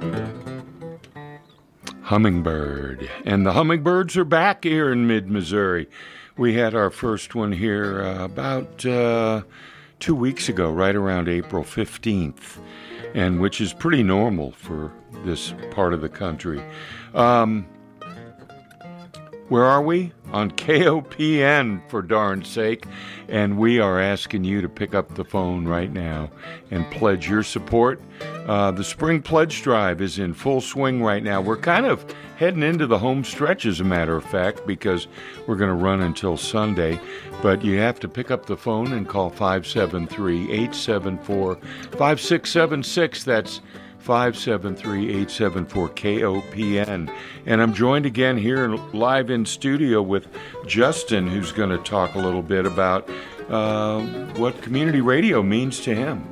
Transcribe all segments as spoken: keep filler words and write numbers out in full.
Hummingbird. And the hummingbirds are back here in mid-Missouri. We had our first one here uh, about uh, two weeks ago, right around April fifteenth, and which is pretty normal for this part of the country. Um, where are we? On K O P N, for darn sake. And we are asking you to pick up the phone right now and pledge your support. Uh, the Spring Pledge Drive is in full swing right now. We're kind of heading into the home stretch, as a matter of fact, because we're going to run until Sunday. But you have to pick up the phone and call five seven three, eight seven four, five six seven six. That's five seven three, eight seven four, K O P N. And I'm joined again here live in studio with Justin, who's going to talk a little bit about uh, what community radio means to him.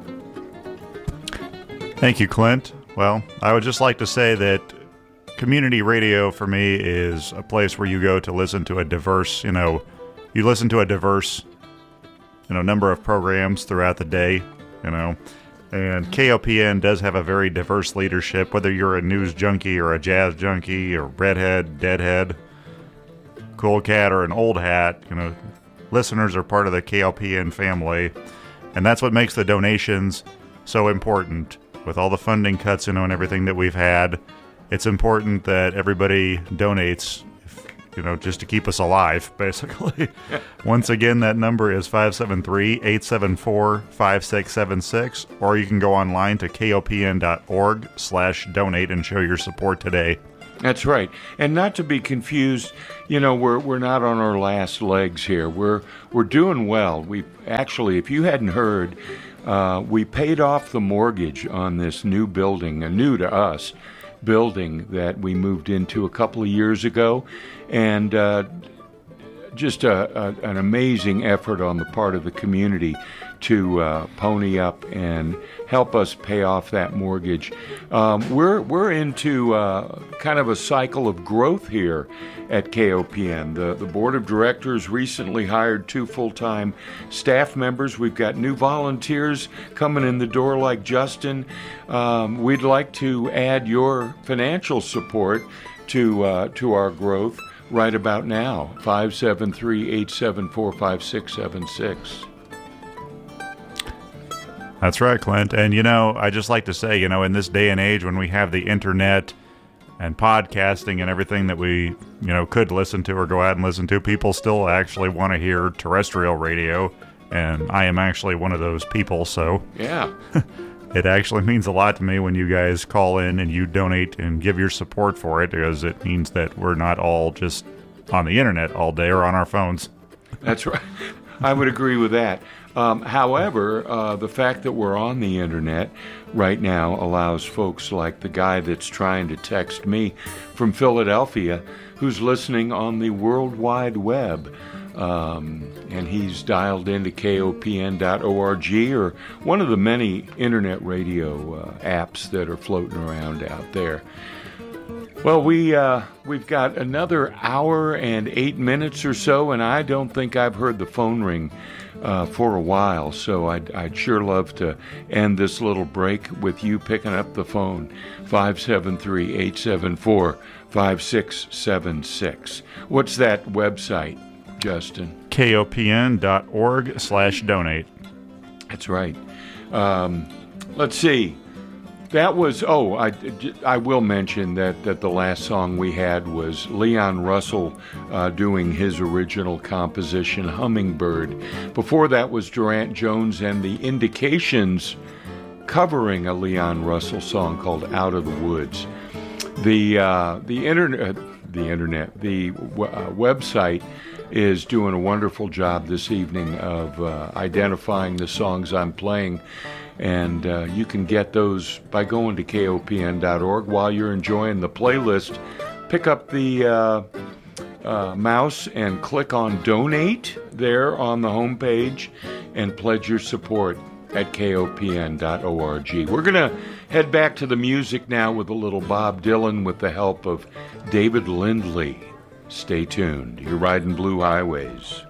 Thank you, Clint. Well, I would just like to say that community radio for me is a place where you go to listen to a diverse, you know, you listen to a diverse, you know, number of programs throughout the day, you know. And K O P N does have a very diverse leadership, whether you're a news junkie or a jazz junkie or redhead, deadhead, cool cat, or an old hat. You know, listeners are part of the K O P N family, and that's what makes the donations so important. With all the funding cuts, you know, and everything that we've had, it's important that everybody donates, you know, just to keep us alive, basically. Once again, that number is five seven three, eight seven four, five six seven six, or you can go online to kopn.org slash donate and show your support today. That's right. And not to be confused, you know, we're we're not on our last legs here. We're we're doing well. We actually, if you hadn't heard, uh, we paid off the mortgage on this new building, a new to us building that we moved into a couple of years ago, and uh, just a, a, an amazing effort on the part of the community to uh, pony up and help us pay off that mortgage. Um, we're we're into uh, kind of a cycle of growth here at K O P N. The, the board of directors recently hired two full-time staff members. We've got new volunteers coming in the door like Justin. Um, we'd like to add your financial support to uh, to our growth right about now. five seven three, eight seven four, five six seven six. That's right, Clint. And, you know, I just like to say, you know, in this day and age when we have the internet and podcasting and everything that we, you know, could listen to or go out and listen to, people still actually want to hear terrestrial radio. And I am actually one of those people, so yeah, it actually means a lot to me when you guys call in and you donate and give your support for it, because it means that we're not all just on the internet all day or on our phones. That's right. I would agree with that. Um, however, uh, the fact that we're on the internet right now allows folks like the guy that's trying to text me from Philadelphia, who's listening on the World Wide Web, um, and he's dialed into K O P N dot org, or one of the many internet radio uh, apps that are floating around out there. Well, we, uh, we've got another hour and eight minutes or so, and I don't think I've heard the phone ring uh, for a while, so I'd, I'd sure love to end this little break with you picking up the phone, five seven three, eight seven four, five six seven six. What's that website, Justin? kopn.org slash donate. That's right. Um, let's see. That was, oh, I, I will mention that, that the last song we had was Leon Russell uh, doing his original composition, Hummingbird. Before that was Durant Jones and the Indications covering a Leon Russell song called Out of the Woods. The, uh, the internet, the internet, the w- uh, website is doing a wonderful job this evening of uh, identifying the songs I'm playing. And uh, you can get those by going to K O P N dot org. While you're enjoying the playlist, pick up the uh, uh, mouse and click on Donate there on the homepage and pledge your support at K O P N dot org. We're going to head back to the music now with a little Bob Dylan with the help of David Lindley. Stay tuned. You're riding Blue Highways.